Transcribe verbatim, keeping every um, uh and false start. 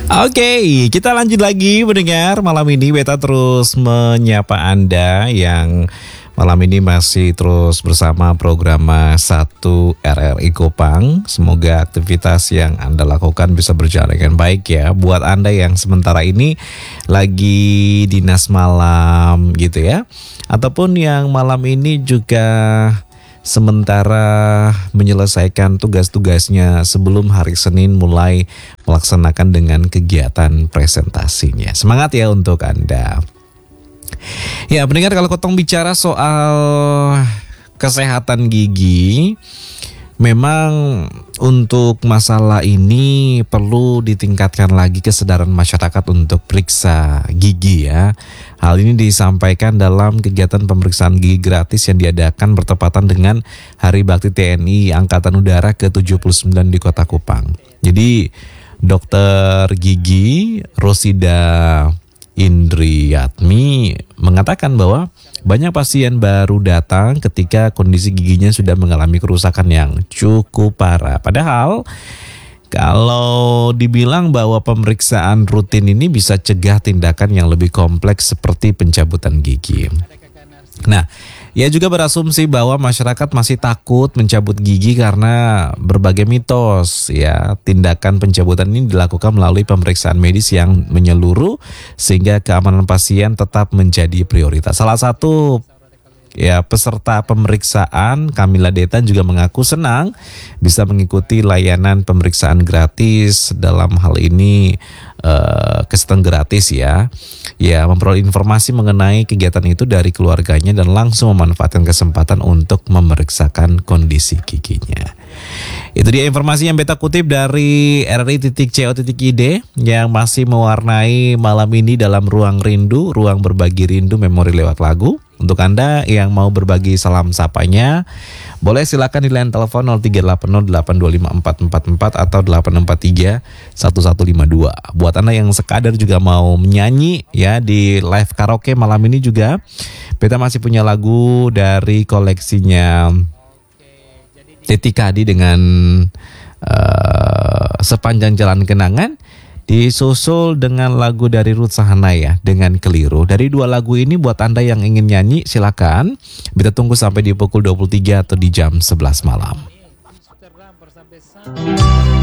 Oke, kita lanjut lagi mendengar malam ini. Beta terus menyapa Anda yang malam ini masih terus bersama program satu R R I Kopang. Semoga aktivitas yang Anda lakukan bisa berjalan dengan baik ya. Buat Anda yang sementara ini lagi dinas malam gitu ya, ataupun yang malam ini juga sementara menyelesaikan tugas-tugasnya sebelum hari Senin mulai melaksanakan dengan kegiatan presentasinya. Semangat ya untuk Anda. Ya, pendengar, kalau Kotong bicara soal kesehatan gigi, memang untuk masalah ini perlu ditingkatkan lagi kesadaran masyarakat untuk periksa gigi ya. Hal ini disampaikan dalam kegiatan pemeriksaan gigi gratis yang diadakan bertepatan dengan Hari Bakti T N I Angkatan Udara ke tujuh puluh sembilan di Kota Kupang. Jadi Dokter Gigi Rosida Indriyatmi mengatakan bahwa banyak pasien baru datang ketika kondisi giginya sudah mengalami kerusakan yang cukup parah. Padahal kalau dibilang bahwa pemeriksaan rutin ini bisa cegah tindakan yang lebih kompleks seperti pencabutan gigi. Nah, ia juga berasumsi bahwa masyarakat masih takut mencabut gigi karena berbagai mitos ya. Tindakan pencabutan ini dilakukan melalui pemeriksaan medis yang menyeluruh sehingga keamanan pasien tetap menjadi prioritas. Salah satu ya peserta pemeriksaan, Kamila Detan, juga mengaku senang bisa mengikuti layanan pemeriksaan gratis. Dalam hal ini eh, kesehatan gratis ya. Ya, memperoleh informasi mengenai kegiatan itu dari keluarganya dan langsung memanfaatkan kesempatan untuk memeriksakan kondisi giginya. Itu dia informasi yang beta kutip dari R R I titik co titik I D yang masih mewarnai malam ini dalam Ruang Rindu, ruang berbagi rindu memori lewat lagu. Untuk Anda yang mau berbagi salam sapanya, boleh silakan di line telepon nol tiga delapan nol delapan dua lima empat empat empat atau delapan empat tiga satu satu lima dua. Buat Anda yang sekadar juga mau menyanyi ya di live karaoke malam ini juga, beta masih punya lagu dari koleksinya Titi Kadi dengan uh, Sepanjang Jalan Kenangan, disusul dengan lagu dari Ruth Sahanaya dengan Keliru. Dari dua lagu ini buat Anda yang ingin nyanyi silakan. Kita tunggu sampai di pukul dua puluh tiga atau di jam sebelas malam.